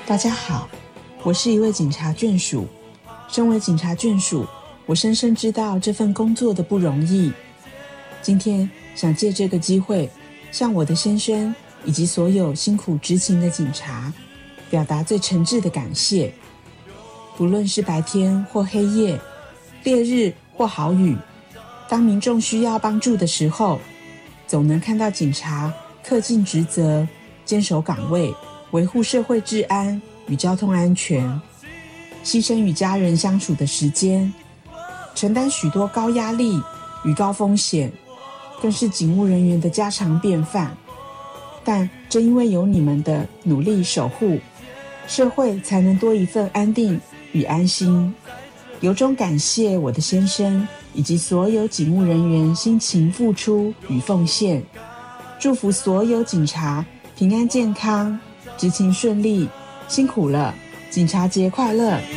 大家好，我是一位警察眷属。身为警察眷属，我深深知道这份工作的不容易。今天想借这个机会，向我的先生以及所有辛苦执勤的警察，表达最诚挚的感谢。不论是白天或黑夜，烈日或好雨，当民众需要帮助的时候，总能看到警察恪尽职责，坚守岗位，维护社会治安与交通安全，牺牲与家人相处的时间，承担许多高压力与高风险，更是警务人员的家常便饭。但正因为有你们的努力守护，社会才能多一份安定与安心。由衷感谢我的先生以及所有警务人员辛勤付出与奉献，祝福所有警察平安健康，执勤顺利，辛苦了，警察节快乐！